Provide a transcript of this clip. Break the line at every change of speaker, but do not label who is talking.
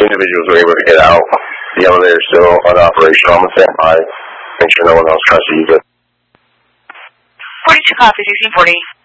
individuals were able to get out. The elevator is still unoperational. I'm going to stand by, make sure no one else tries to use it.
42 copies, 1840.